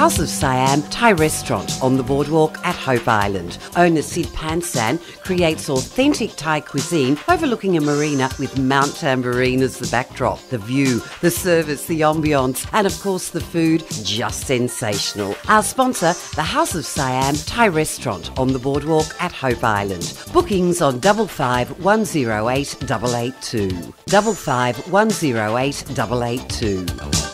House of Siam Thai restaurant on the boardwalk at Hope Island. Owner Sid Pansan creates authentic Thai cuisine overlooking a marina with Mount Tamborine as the backdrop. The view, the service, the ambience, and of course the food, just sensational. Our sponsor, the House of Siam Thai restaurant on the boardwalk at Hope Island. Bookings on 55 108 882. 55 108 882.